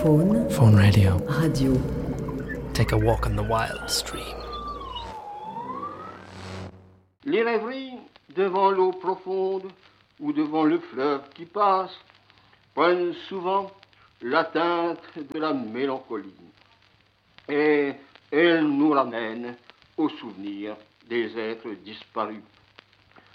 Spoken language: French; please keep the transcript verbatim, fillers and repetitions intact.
Faune. Faune Radio. Radio. Take a walk on the wild stream. Les rêveries devant l'eau profonde ou devant le fleuve qui passe prennent souvent la teinte de la mélancolie. Et elles nous ramènent au souvenir des êtres disparus.